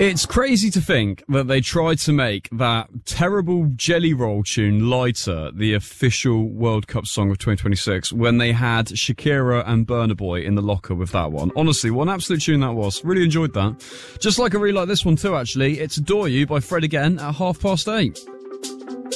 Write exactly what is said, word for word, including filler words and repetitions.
It's crazy to think that they tried to make that terrible Jelly Roll tune Lighter the official World Cup song of twenty twenty-six when they had Shakira and Burna Boy in the locker with that one. Honestly, what an absolute tune that was. Really enjoyed that. Just like I really like this one too, actually. It's Adore You by Fred again at half past eight.